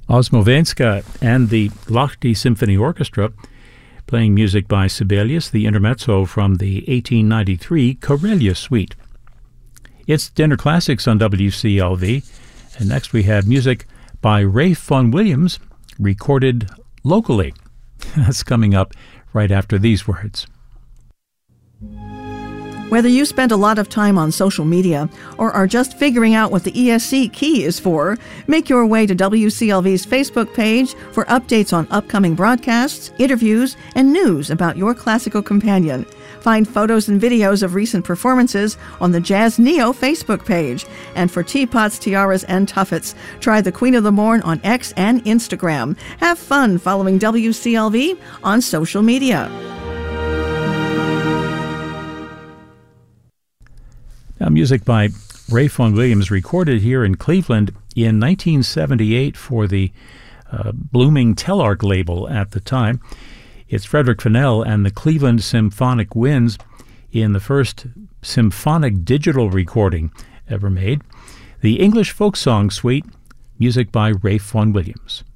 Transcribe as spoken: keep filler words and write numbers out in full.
Osmovenska and the Lahti Symphony Orchestra playing music by Sibelius, the intermezzo from the eighteen ninety-three Karelia Suite. It's Dinner Classics on W C L V, and next we have music by Ralph Vaughan Williams, recorded locally. That's coming up right after these words. Whether you spend a lot of time on social media or are just figuring out what the E S C key is for, make your way to W C L V's Facebook page for updates on upcoming broadcasts, interviews, and news about your classical companion. Find photos and videos of recent performances on the Jazz Neo Facebook page. And for teapots, tiaras, and tuffets, try the Queen of the Morn on X and Instagram. Have fun following W C L V on social media. Now, music by Ralph Vaughan Williams, recorded here in Cleveland in nineteen seventy-eight for the uh, blooming Telarc label at the time. It's Frederick Fennell and the Cleveland Symphonic Winds in the first symphonic digital recording ever made. The English Folk Song Suite, music by Ralph Vaughan Williams.